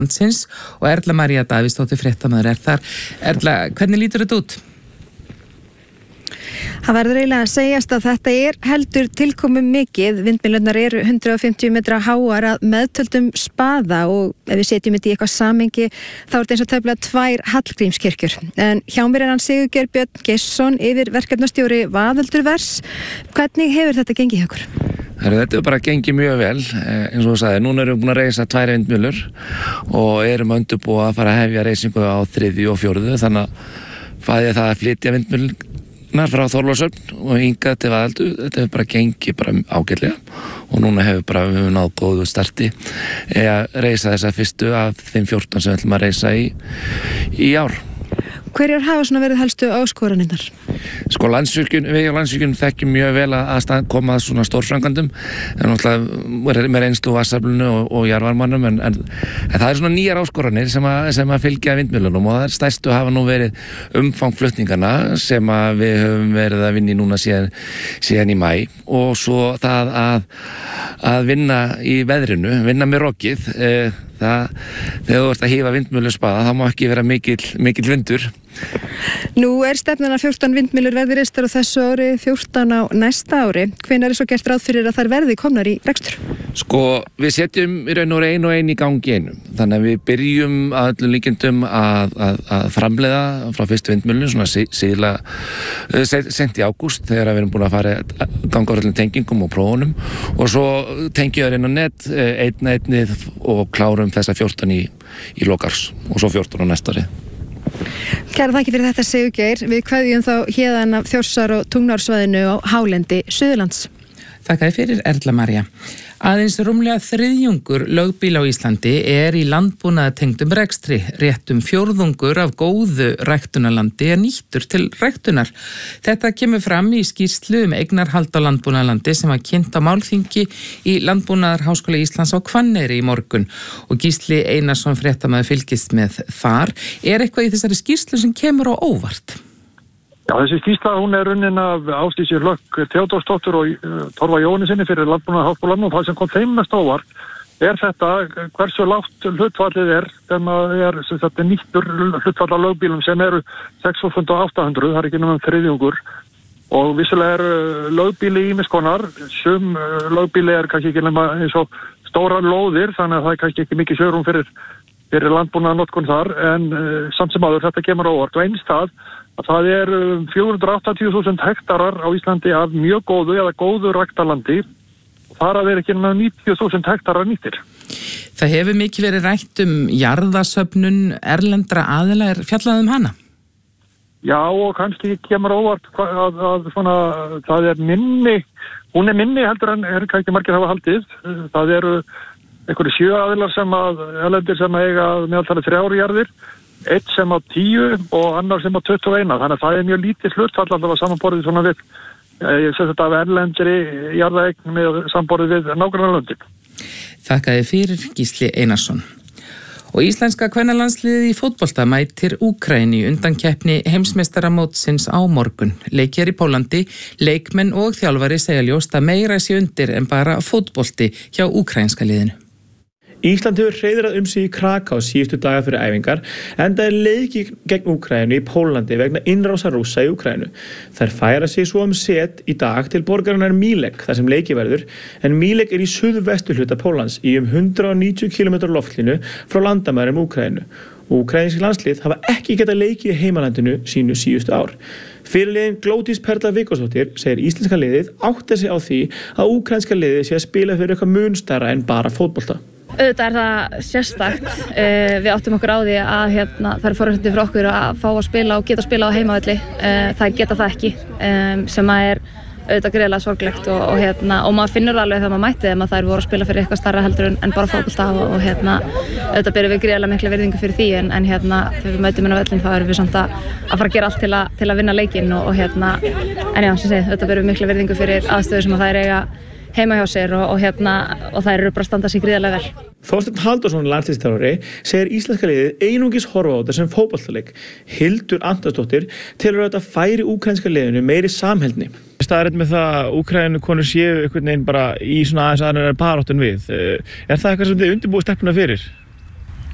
landsins og Erla María Davíðsdóttir fréttamaður þar. Erla, hvernig lítur þetta út? Það verður eiginlega að segjast að þetta heldur tilkomum mikið. Vindmyllurnar eru 150 metra háar að meðtöldum spaða og ef við setjum þetta í eitthvað samhengi þá er þetta eins og tæplega 2 Hallgrímskirkjur. En hjá mér hann Sigurgeir Björn Geirsson, yfir verkefnastjóri Vaðöldurvers. Hvernig hefur þetta gengið hjá ykkur? Þetta hefur bara gengið mjög vel, eins og þú sagði. Núna erum við búin að reisa 2 vindmyllur og erum að undirbúa að fara að hefja reisingu á 3. og 4. Þannig að fæði það að flytja vindmyllur frá Þorlákshöfn og hingað til Vaðöldu. Þetta hefur bara gengið bara ágætlega og núna hefur við náð góðu starti að reisa þessa fyrstu af þeim 14 sem við ætlum að reisa í ár. Hverjar hafa svona verið helstu áskoranirnar? Sko við á Landsvirkjun þekkjum mjög vel að koma að svona stórframkvæmdum en náttúrulega með reynslu vassaflinu og jarðvarmanum en það er svona nýjar áskoranir sem að fylgja vindmyllunum og það er stærstu hafa nú verið umfang flutningarna sem að við höfum verið að vinna í núna síðan í maí og svo það að vinna í veðrinu, vinna með rokið. Þegar þú ert að hífa vindmylluspaða þá má ekki vera mikill vindur. Nú stefnan að 14 vindmyllur verði reistar á þessu ári, 14 á næsta ári. Hvenær svo gert ráð fyrir að þær verði komnar í rekstur? Sko, við setjum í raun og ein í gangi einum. Þannig að við byrjum að öllum líkindum að framleiða frá fyrstu vindmyllu, svona síðla sent í ágúst þegar við erum búin að fara ganga á öllum tengingum og prófunum og svo tengjum við inn á net einnið og klárum þessa 14 í lokars og svo 14 á næsta ári. Kæra þakki fyrir þetta Sigurgeir. Við kveðjum þá héðan af Þjórsár- og Tungnaársvæðinu á hálendi Suðurlands. Þakkaði fyrir Erla María. Aðeins rúmlega 3/4 lögbíla á Íslandi í landbúnaðartengdum rekstri. Rétt 1/4 af góðu ræktunarlandi nýttur til ræktunar. Þetta kemur fram í skýrslu eignarhald á landbúnaðarlandi sem var kynnt á málþingi í Landbúnaðarháskóla Íslands á Hvanneyri í morgun og Gísli Einarsson fréttamaður fylgist með þar. Eitthvað í þessari skýrslu sem kemur á óvart? Já, þessi skýrsla, hún unnin af Ásdísi Hlökk Theódórsdóttur og Torfa Jóhannesinni fyrir Landbúnaðarháskólann og það sem kom þeim mest óvart þetta hversu lágt hlutfallið þegar maður þetta nýttur hlutfall af lögbílum sem eru 6.800, það ekki nema 1/3 og vissulega lögbíli ýmiss konar, sum lögbíli kannski ekki nema eins og stóra lóðir, þannig að það kannski ekki mikið sjórum fyrir landbúnaðarnotkun þar en samt sem áður þetta kemur á óvart og eins það að það 480.000 hektarar á Íslandi af mjög góðu eða góðu ræktarlandi og þar að ekki með 90.000 hektarar nýttir. Það hefur mikið verið rætt jarðasöfnun erlendra aðila, fjallað hana? Já og kannski kemur óvart að svona, það minni, hún minni heldur en kannski margir hafa haldið. Það einhverju 7 aðilar erlendir sem eiga meðaltalið 3 jarðir. Eitt sem á 10 og annar sem á 21. Þannig að það mjög lítið hlutfall alltaf samanborðið svona við þetta af erlendri jarðaeign með samanborðið við nágrannalöndin. Þakkaði fyrir Gísli Einarsson. Og íslenska kvennalandsliðið í fótbolta mætir Úkraínu í undankeppni heimsmeistaramótsins á morgun. Leikir í Pólandi, leikmenn og þjálfari segja ljóst að meira sé undir en bara fótbolti hjá úkraínska liðinu. Ísland hefur hreiðrað sig í Kraká síðustu daga fyrir æfingar enda leiki gegn Úkraínu í Pólandi vegna innrásar Rússa í Úkraínu. Þær færa sig svo set í dag til borgarinnar Mílek þar sem leiki verður en Mílek í suðvesturhluta Póllands í 190 km loftlínu frá landamærum Úkraínu. Úkraínsk landslið hafa ekki getað leikið í heimalandinu sínu síðustu ár. Fyrirliðin Glódís Perla Vigósdóttir segir íslenska liðið átti sig á því að úkraínska liðið sé að spila fyrir eitthvað mun stærra en bara fótbolta. Auðvitað það sérstakt. Við áttum okkur á því að það forréttindi fyrir okkur að fá að spila og geta að spila á heimavelli. Það geta það ekki, sem að auðvitað greiðlega sorglegt og maður finnur alveg þegar maður mætti þeim að þær voru að spila fyrir eitthvað starra heldur en bara fótbolta og auðvitað berum við greiðlega mikla virðingu fyrir því en þegar við mætum inn á vellin þá erum við samt að fara að gera allt til að vinna leikinn en já, sem segið, auðvitað berum við mikla virðingu fyrir aðstöðu sem að þær eiga heima hjá sér og þær eru bara að standa sig gríðarlega vel. Þorsteinn Halldórsson landsliðsþjálfari segir íslenska liðið einungis horfa á þetta sem fótboltaleik. Hildur Antoníusdóttir telur að þetta færi úkraínska liðinu meiri samheldni. Staðreynd með það að Úkraínukonur séu einhvern veginn bara í svona aðeins aðrar baráttun við. Það eitthvað sem þið undirbúið stefnuna fyrir?